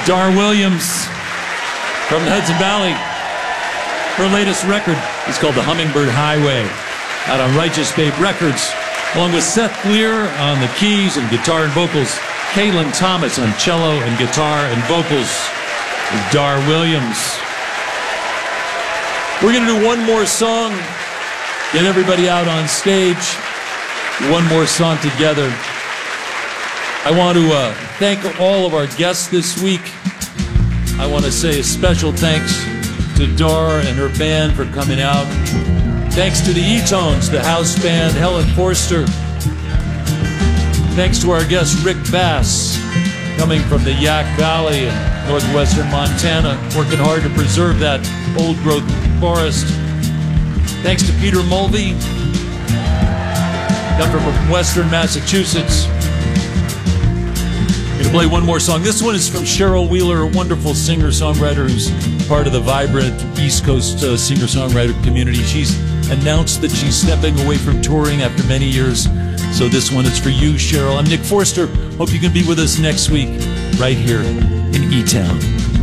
Dar Williams from the Hudson Valley. Her latest record is called The Hummingbird Highway, out on Righteous Babe Records, along with Seth Lear on the keys and guitar and vocals, Kaylin Thomas on cello and guitar and vocals, with Dar Williams. We're going to do one more song, get everybody out on stage, one more song together. I want to thank all of our guests this week. I want to say a special thanks to Dar and her band for coming out. Thanks to the E-Tones, the house band, Helen Forster. Thanks to our guest Rick Bass, coming from the Yak Valley in northwestern Montana, working hard to preserve that old-growth forest. Thanks to Peter Mulvey, coming from western Massachusetts. I'm going to play one more song. This one is from Cheryl Wheeler, a wonderful singer-songwriter who's part of the vibrant East Coast singer-songwriter community. She's announced that she's stepping away from touring after many years. So this one is for you, Cheryl. I'm Nick Forster. Hope you can be with us next week right here in E-Town.